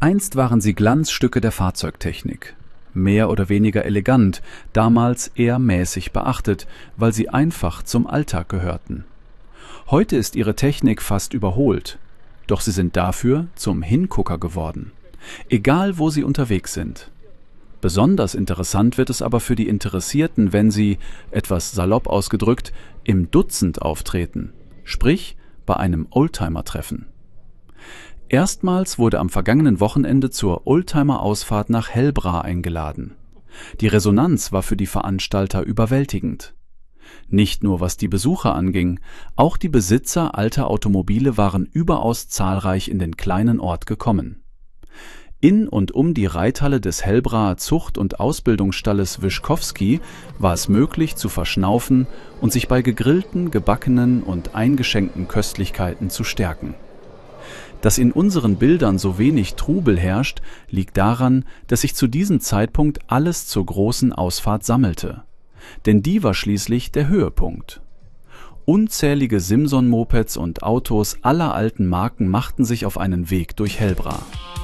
Einst waren sie Glanzstücke der Fahrzeugtechnik. Mehr oder weniger elegant, damals eher mäßig beachtet, weil sie einfach zum Alltag gehörten. Heute ist ihre Technik fast überholt, doch sie sind dafür zum Hingucker geworden. Egal, wo sie unterwegs sind. Besonders interessant wird es aber für die Interessierten, wenn sie, etwas salopp ausgedrückt, im Dutzend auftreten, sprich bei einem Oldtimer-Treffen. Erstmals wurde am vergangenen Wochenende zur Oldtimer-Ausfahrt nach Helbra eingeladen. Die Resonanz war für die Veranstalter überwältigend. Nicht nur was die Besucher anging, auch die Besitzer alter Automobile waren überaus zahlreich in den kleinen Ort gekommen. In und um die Reithalle des Helbraer Zucht- und Ausbildungsstalles Wyschkowski war es möglich zu verschnaufen und sich bei gegrillten, gebackenen und eingeschenkten Köstlichkeiten zu stärken. Dass in unseren Bildern so wenig Trubel herrscht, liegt daran, dass sich zu diesem Zeitpunkt alles zur großen Ausfahrt sammelte. Denn die war schließlich der Höhepunkt. Unzählige Simson-Mopeds und Autos aller alten Marken machten sich auf einen Weg durch Helbra.